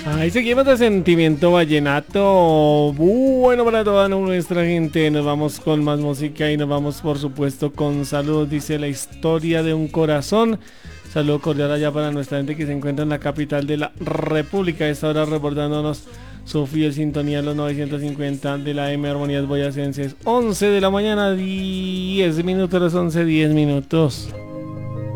Ahí seguimos de Sentimiento Vallenato. Bueno, para toda nuestra gente, nos vamos con más música y nos vamos por supuesto con saludos. Dice la historia de un corazón. Saludo cordial allá para nuestra gente que se encuentra en la capital de la República. Esta hora reportándonos su fiel sintonía, los 950 de la M Armonías Boyacenses. 11 de la mañana, 10 minutos, 11, 10 minutos.